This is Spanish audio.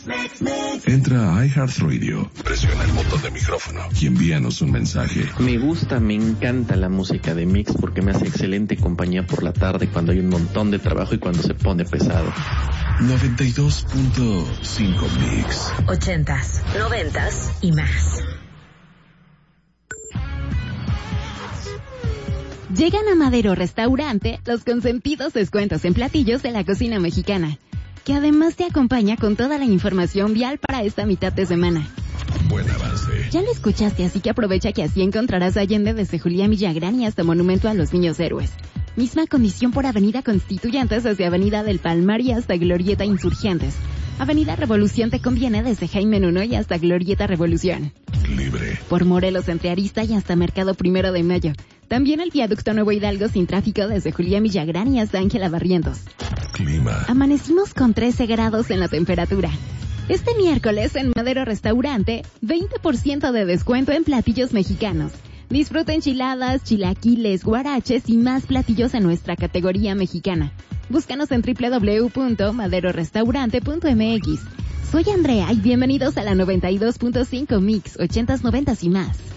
Entra a iHeartRadio, presiona el botón de micrófono y envíanos un mensaje. Me encanta la música de Mix porque me hace excelente compañía por la tarde cuando hay un montón de trabajo y cuando se pone pesado. 92.5 Mix. 80s, 90s y más. Llegan a Madero Restaurante los consentidos descuentos en platillos de la cocina mexicana, que además te acompaña con toda la información vial para esta mitad de semana. Buen avance. Ya lo escuchaste, así que aprovecha que así encontrarás Allende desde Julián Villagrán y hasta Monumento a los Niños Héroes. Misma condición por Avenida Constituyentes desde Avenida del Palmar y hasta Glorieta Insurgentes. Avenida Revolución te conviene desde Jaime Nuno y hasta Glorieta Revolución. Libre. Por Morelos entre Arista y hasta Mercado 1 de Mayo. También el viaducto Nuevo Hidalgo sin tráfico desde Julián Villagrán y hasta Ángela Barrientos. Clima. Amanecimos con 13 grados en la temperatura. Este miércoles en Madero Restaurante, 20% de descuento en platillos mexicanos. Disfruta enchiladas, chilaquiles, guaraches y más platillos en nuestra categoría mexicana. Búscanos en www.maderorestaurante.mx. Soy Andrea y bienvenidos a la 92.5 Mix, 80s, 90s y más.